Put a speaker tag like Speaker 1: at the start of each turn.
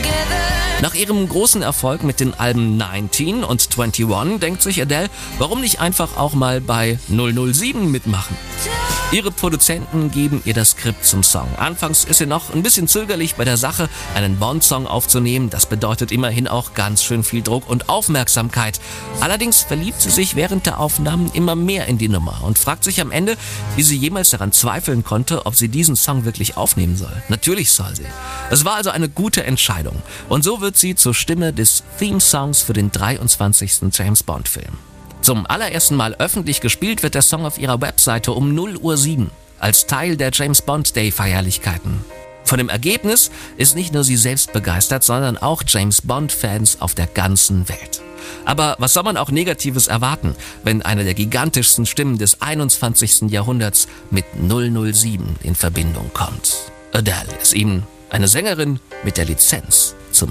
Speaker 1: Nach ihrem großen Erfolg mit den Alben 19 und 21 denkt sich Adele, warum nicht einfach auch mal bei 007 mitmachen? Ihre Produzenten geben ihr das Skript zum Song. Anfangs ist sie noch ein bisschen zögerlich bei der Sache, einen Bond-Song aufzunehmen. Das bedeutet immerhin auch ganz schön viel Druck und Aufmerksamkeit. Allerdings verliebt sie sich während der Aufnahmen immer mehr in die Nummer und fragt sich am Ende, wie sie jemals daran zweifeln konnte, ob sie diesen Song wirklich aufnehmen soll. Natürlich soll sie. Es war also eine gute Entscheidung. Und so wird sie zur Stimme des Theme-Songs für den 23. James-Bond-Film. Zum allerersten Mal öffentlich gespielt wird der Song auf ihrer Webseite um 0:07 Uhr als Teil der James Bond Day Feierlichkeiten. Von dem Ergebnis ist nicht nur sie selbst begeistert, sondern auch James Bond Fans auf der ganzen Welt. Aber was soll man auch Negatives erwarten, wenn eine der gigantischsten Stimmen des 21. Jahrhunderts mit 007 in Verbindung kommt? Adele ist eben eine Sängerin mit der Lizenz zum